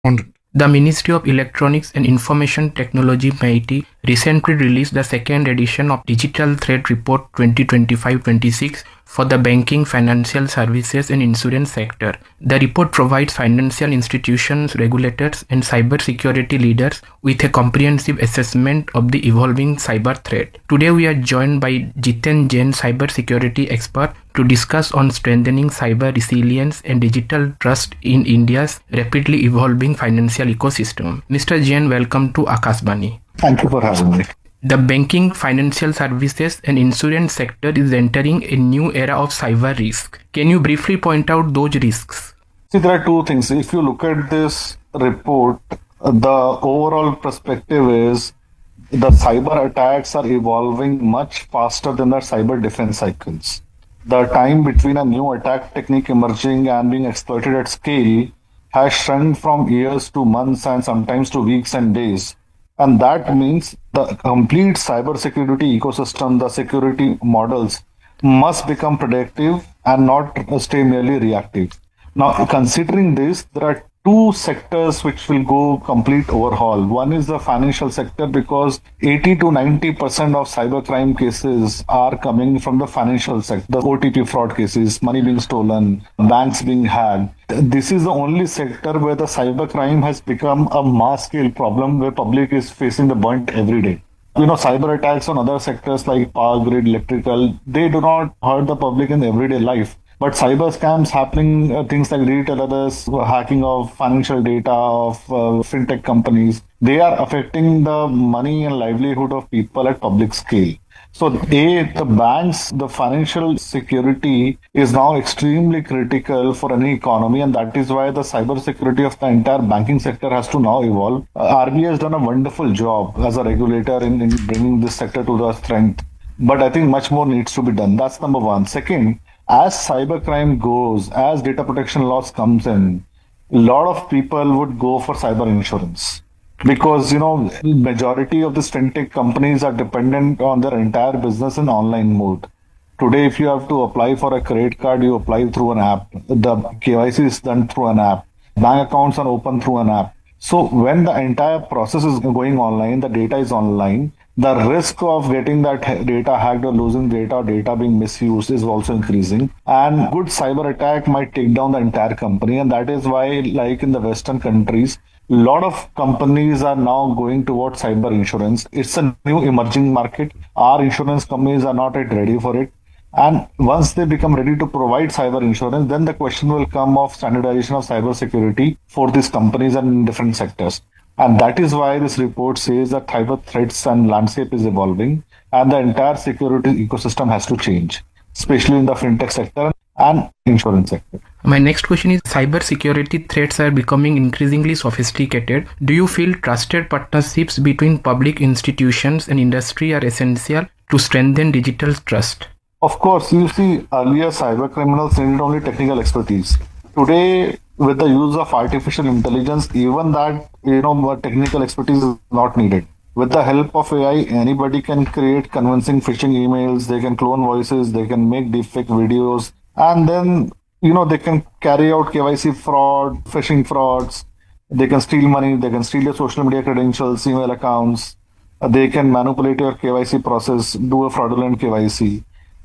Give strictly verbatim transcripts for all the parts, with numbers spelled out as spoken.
On the Ministry of Electronics and Information Technology (MeitY) recently released the second edition of Digital Threat Report twenty twenty-five twenty-six for the banking, financial services and insurance sector. The report provides financial institutions, regulators and cybersecurity leaders with a comprehensive assessment of the evolving cyber threat. Today we are joined by Jiten Jain, cybersecurity expert, to discuss on strengthening cyber resilience and digital trust in India's rapidly evolving financial ecosystem. Mister Jain, welcome to Akashbani. Thank you for having me. The banking, financial services and insurance sector is entering a new era of cyber risk. Can you briefly point out those risks? See, there are two things. If you look at this report, the overall perspective is the cyber attacks are evolving much faster than the cyber defense cycles. The time between a new attack technique emerging and being exploited at scale has shrunk from years to months and sometimes to weeks and days. And that means the complete cybersecurity ecosystem, the security models must become predictive and not stay merely reactive. Now, considering this, there are two sectors which will go complete overhaul. One is the financial sector, because eighty to ninety percent of cybercrime cases are coming from the financial sector. The O T P fraud cases, money being stolen, banks being hacked. This is the only sector where the cybercrime has become a mass scale problem where public is facing the brunt every day. You know, cyber attacks on other sectors like power grid, electrical, they do not hurt the public in everyday life. But cyber scams happening, uh, things like retailers, hacking of financial data of uh, fintech companies, they are affecting the money and livelihood of people at public scale. So, A, the banks, the financial security is now extremely critical for any economy, and that is why the cyber security of the entire banking sector has to now evolve. Uh, R B I has done a wonderful job as a regulator in, in bringing this sector to the strength. But I think much more needs to be done. That's number one. Second, as cybercrime goes, as data protection laws comes in, a lot of people would go for cyber insurance. Because, you know, majority of the fintech companies are dependent on their entire business in online mode. Today, if you have to apply for a credit card, you apply through an app. The K Y C is done through an app. Bank accounts are opened through an app. So when the entire process is going online, the data is online, the risk of getting that data hacked or losing data or data being misused is also increasing. And good cyber attack might take down the entire company. And that is why, like in the Western countries, a lot of companies are now going towards cyber insurance. It's a new emerging market. Our insurance companies are not yet ready for it. And once they become ready to provide cyber insurance, then the question will come of standardization of cyber security for these companies and in different sectors. And that is why this report says that cyber threats and landscape is evolving and the entire security ecosystem has to change, especially in the fintech sector and insurance sector. My next question is, cyber security threats are becoming increasingly sophisticated. Do you feel trusted partnerships between public institutions and industry are essential to strengthen digital trust? Of course, you see, earlier cyber criminals needed only technical expertise. Today, with the use of artificial intelligence, even that, you know, technical expertise is not needed. With the help of A I, anybody can create convincing phishing emails, they can clone voices, they can make deepfake videos, and then, you know, they can carry out K Y C fraud, phishing frauds, they can steal money, they can steal your social media credentials, email accounts, they can manipulate your K Y C process, do a fraudulent K Y C.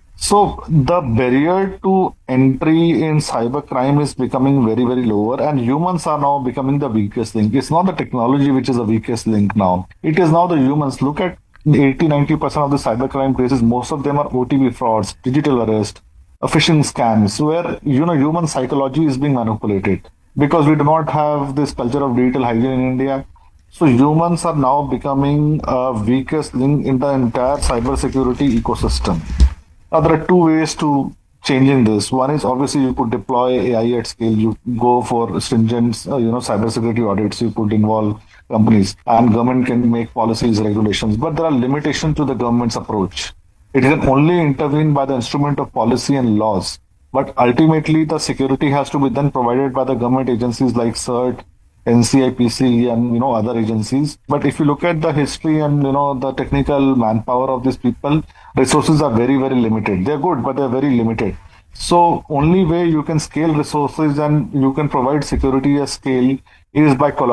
So the barrier to entry in cybercrime is becoming very, very lower, and humans are now becoming the weakest link. It's not the technology which is the weakest link now. It is now the humans. Look at eighty to ninety percent of the cybercrime cases. Most of them are O T P frauds, digital arrest, phishing scams, where, you know, human psychology is being manipulated because we do not have this culture of digital hygiene in India. So humans are now becoming a weakest link in the entire cybersecurity ecosystem. Now, there are two ways to changing this. One is, obviously you could deploy A I at scale. You go for stringent, uh, you know, cybersecurity audits. You could involve companies, and government can make policies, regulations. But there are limitations to the government's approach. It can only intervene by the instrument of policy and laws. But ultimately, the security has to be then provided by the government agencies like CERT, N C I P C, and, you know, other agencies. But if you look at the history and, you know, the technical manpower of these people, resources are very, very limited. They're good, but they're very limited. So only way you can scale resources and you can provide security at scale is by collaboration.